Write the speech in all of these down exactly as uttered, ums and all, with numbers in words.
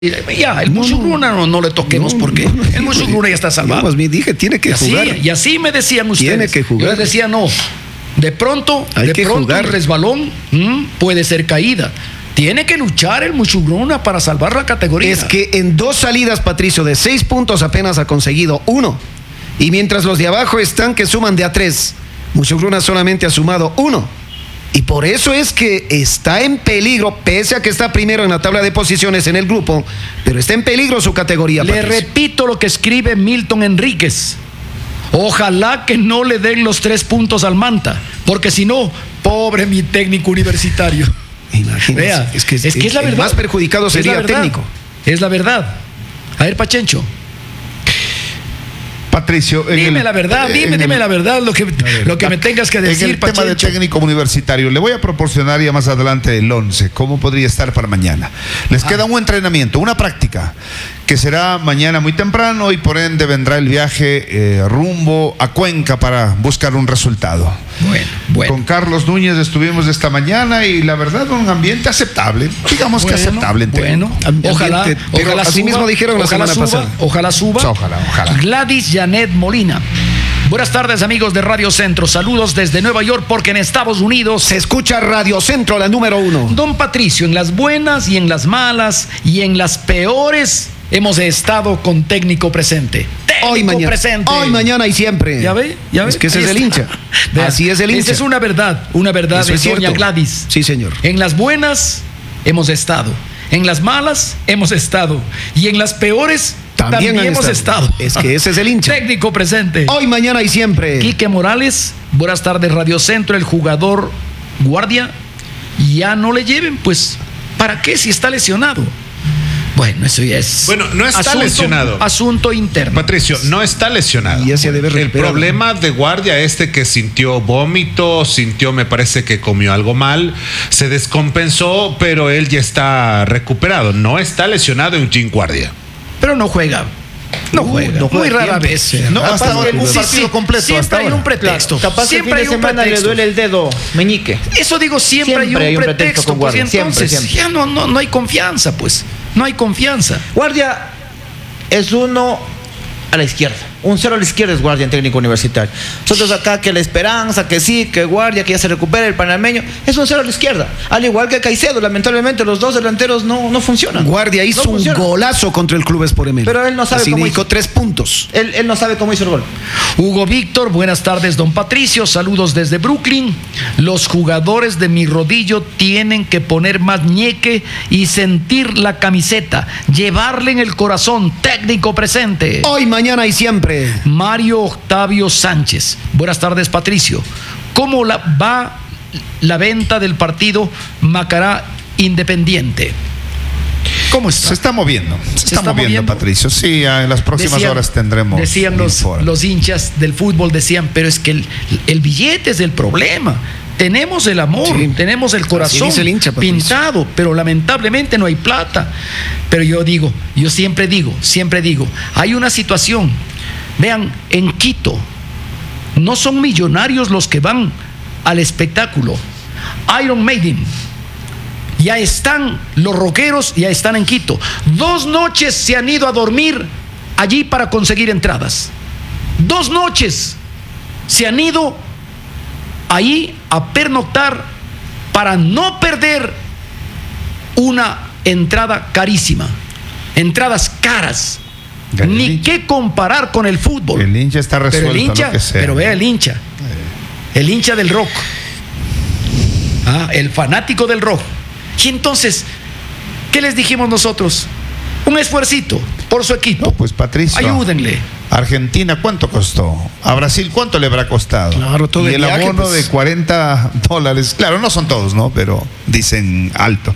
Ya, el Mushugruna no, no, no le toquemos no, porque no, no, el Mushugruna ya está salvado. Yo más bien dije, tiene que y así, jugar. Y así me decían ustedes. Tiene que jugar. Yo les decía, no. De pronto, Hay de que pronto jugar. el resbalón mmm, puede ser caída. Tiene que luchar el Mushugruna para salvar la categoría. Es que en dos salidas, Patricio, de seis puntos apenas ha conseguido uno. Y mientras los de abajo están que suman de a tres, Mushugruna solamente ha sumado uno. Y por eso es que está en peligro, pese a que está primero en la tabla de posiciones en el grupo, pero está en peligro su categoría. Le Patricio. repito lo que escribe Milton Enríquez. Ojalá que no le den los tres puntos al Manta, porque si no, pobre mi técnico universitario. Imagínese, Vea, es que es, es, que es la el verdad. más perjudicado sería el técnico. Es la verdad. A ver, Pachencho. Patricio, dime el, la verdad, dime, dime el, la verdad, lo que, ver, lo que la, me tengas que decir, en el Pachencho. tema de técnico universitario, le voy a proporcionar ya más adelante el once, cómo podría estar para mañana. Les ah. queda un entrenamiento, una práctica, que será mañana muy temprano y por ende vendrá el viaje eh, rumbo a Cuenca para buscar un resultado. Bueno, bueno. Con Carlos Núñez estuvimos esta mañana y la verdad un ambiente aceptable, digamos bueno, que aceptable. En bueno, ojalá, ambiente, pero ojalá así suba, mismo dijeron la semana suba, pasada. Ojalá suba. Ojalá, ojalá. Gladys Janet Molina. Buenas tardes, amigos de Radio Centro. Saludos desde Nueva York, porque en Estados Unidos se escucha Radio Centro, la número uno. Don Patricio, en las buenas y en las malas y en las peores hemos estado con técnico presente. Técnico hoy, mañana, presente. Hoy, mañana y siempre. ¿Ya ve? ¿Ya ve? Es que ese Ahí es el está. hincha. Así es el hincha. Esa es una verdad, una verdad Eso de es doña cierto. Gladys. Sí, señor. En las buenas hemos estado. En las malas hemos estado. Y en las peores también, también hemos estado. estado. Es que ese es el hincha. Técnico presente. Hoy, mañana y siempre. Quique Morales, buenas tardes, Radio Centro, el jugador guardia. Ya no le lleven, pues, ¿para qué si está lesionado? Bueno, eso ya es. Bueno, no está asunto, lesionado. Asunto interno. Patricio, no está lesionado. Y ya se debe El recuperar. problema de guardia este que sintió vómito, sintió, me parece que comió algo mal, se descompensó, pero él ya está recuperado. No está lesionado en Jim Guardia. Pero no juega. No juega. No juega Muy rara tiempo. vez. No, hasta ahora, un Sí, partido sí, completo. Siempre hasta hay ahora. un pretexto. Claro, capaz siempre que hay el fin de un semana pretexto. le duele el dedo meñique. Eso digo, siempre, Siempre hay hay un un pretexto pretexto. con Pues, y Guardia. Siempre, entonces siempre. ya no, no, no hay confianza, pues. No hay confianza. Guardia es uno a la izquierda. Un cero a la izquierda es Guardia en técnico universitario. Nosotros acá que la esperanza, que sí, que Guardia, que ya se recupere el panameño, es un cero a la izquierda. Al igual que Caicedo, lamentablemente los dos delanteros no, no funcionan. Guardia hizo no un funcionan. golazo contra el Club Sport Emelec. Pero él no sabe Así cómo dijo hizo. tres puntos. Él, él no sabe cómo hizo el gol. Hugo Víctor, buenas tardes, don Patricio. Saludos desde Brooklyn. Los jugadores de mi rodillo tienen que poner más ñeque y sentir la camiseta, llevarle en el corazón. Técnico presente. Hoy, mañana y siempre. Mario Octavio Sánchez. Buenas tardes, Patricio. ¿Cómo la, va la venta del partido Macará Independiente? ¿Cómo está? Se está moviendo, se, ¿Se está, está moviendo, moviendo? Patricio. Sí, en las próximas Decían- horas tendremos. Decían los, informe. los hinchas del fútbol, decían, pero es que el, el billete es el problema. Tenemos el amor, Sí. tenemos el corazón dice el hincha, Patricio. pintado, pero lamentablemente no hay plata. Pero yo digo, yo siempre digo, siempre digo, hay una situación. Vean, en Quito, no son millonarios los que van al espectáculo. Iron Maiden, ya están, los rockeros ya están en Quito. Dos noches se han ido a dormir allí para conseguir entradas. Dos noches se han ido ahí a pernoctar para no perder una entrada carísima. Entradas caras. El Ni hincha- qué comparar con el fútbol. El hincha está Pero resuelto, el hincha, lo que sea. pero vea el hincha. El hincha del rock. Ah, el fanático del rock. Y entonces, ¿qué les dijimos nosotros? Un esfuercito por su equipo. No, pues Patricio. Ayúdenle. Argentina, ¿cuánto costó? A Brasil, ¿cuánto le habrá costado? Claro, todo y el el viaje, abono pues. de cuarenta dólares. Claro, no son todos, ¿no? Pero dicen alto.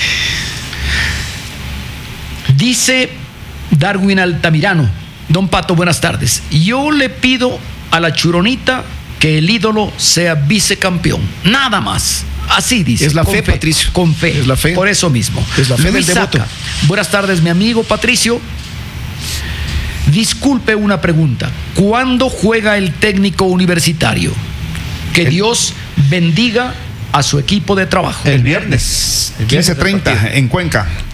Dice Darwin Altamirano, don Pato, buenas tardes. Yo le pido a la Churonita que el ídolo sea vicecampeón. Nada más. Así dice. Es la con fe, Patricio. Con fe. Es la fe. Por eso mismo. Es la fe Luis del devoto. Saca, buenas tardes, mi amigo Patricio. Disculpe una pregunta. ¿Cuándo juega el técnico universitario? Que Dios bendiga a su equipo de trabajo. El viernes, quince treinta en Cuenca.